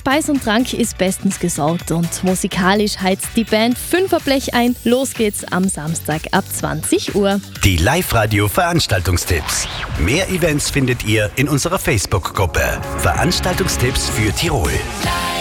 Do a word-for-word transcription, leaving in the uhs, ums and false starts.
Speis und Trank ist bestens gesorgt und musikalisch heizt die Band Fünferblech ein. Los geht's am Samstag ab zwanzig Uhr. Die Live-Radio-Veranstaltungstipps. Mehr Events findet ihr in unserer Facebook-Gruppe. Veranstaltungstipps für Tirol.